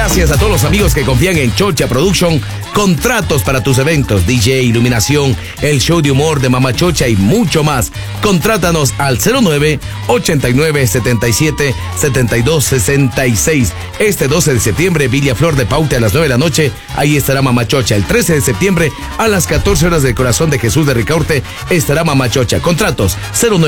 Gracias a todos los amigos que confían en Chocha Production. Contratos para tus eventos, DJ, iluminación, el show de humor de Mama Chocha y mucho más. Contrátanos al 09-89-77-7266. Este 12 de septiembre, Villa Flor de Paute a las 9 de la noche. Ahí estará Mama Chocha. El 13 de septiembre a las 14 horas del Corazón de Jesús de Ricaurte estará Mama Chocha. Contratos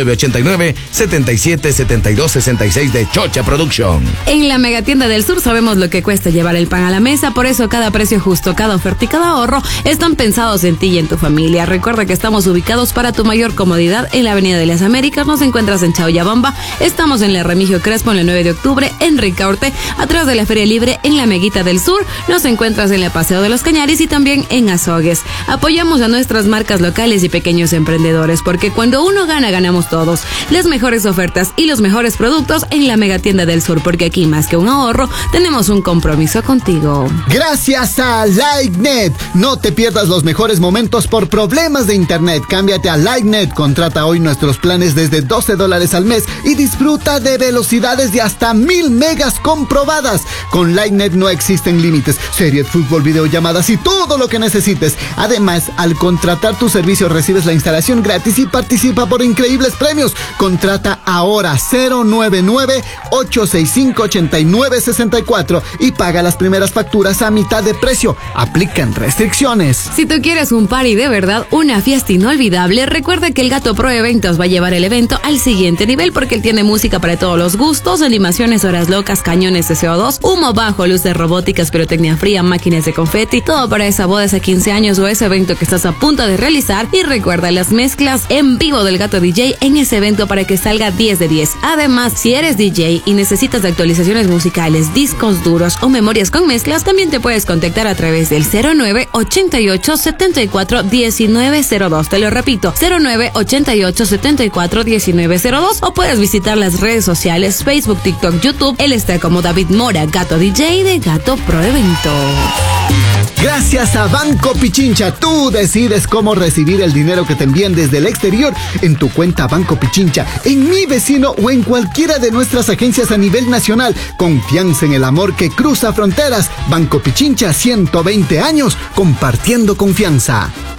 0989-77-7266 de Chocha Production. En la Megatienda del Sur sabemos lo que cuesta llevar el pan a la mesa, por eso cada precio justo, cada oferta y cada ahorro están pensados en ti y en tu familia. Recuerda que estamos ubicados para tu mayor comodidad en la Avenida de las Américas. Nos encuentras en Chauyabamba, estamos en la Remigio Crespo en la 9 de octubre en Ricaurte, atrás de la Feria Libre en la Meguita del Sur. Nos encuentras en la Paseo de los Cañaris y también en Azogues. Apoyamos a nuestras marcas locales y pequeños emprendedores, porque cuando uno gana, ganamos todos. Las mejores ofertas y los mejores productos en la Megatienda del Sur, porque aquí más que un ahorro, tenemos un compromiso contigo. Gracias a LightNet. No te pierdas los mejores momentos por problemas de internet. Cámbiate a LightNet. Contrata hoy nuestros planes desde $12 al mes y disfruta de velocidades de hasta 1000 megas comprobadas. Con LightNet no existen límites. Series, fútbol, videollamadas y todo lo que necesites. Además, al contratar tu servicio recibes la instalación gratis y participa por increíbles premios. Contrata ahora 099-865-8964 y paga las primeras facturas a mitad de precio. Aplican restricciones. Si tú quieres un party de verdad, una fiesta inolvidable, recuerda que el Gato Pro Eventos va a llevar el evento al siguiente nivel, porque él tiene música para todos los gustos, animaciones, horas locas, cañones de CO2, humo bajo, luces robóticas, pirotecnia fría, máquinas de confeti, todo para esa boda, ese 15 años o ese evento que estás a punto de realizar. Y recuerda las mezclas en vivo del Gato DJ en ese evento para que salga 10 de 10. Además, si eres DJ y necesitas actualizaciones musicales, discos duros o memorias con mezclas, también te puedes contactar a través del 09-88-74-1902. Te lo repito, 09-88-74-1902, o puedes visitar las redes sociales, Facebook, TikTok, YouTube. Él está como David Mora, Gato DJ de Gato Pro Evento. Gracias a Banco Pichincha, tú decides cómo recibir el dinero que te envían desde el exterior en tu cuenta Banco Pichincha, en Mi Vecino o en cualquiera de nuestras agencias a nivel nacional. Confianza en el amor que cruza fronteras. Banco Pichincha, 120 años compartiendo confianza.